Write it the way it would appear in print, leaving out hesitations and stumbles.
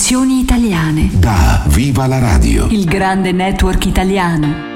Trasmissioni italiane. Da Viva la Radio. Il grande network italiano.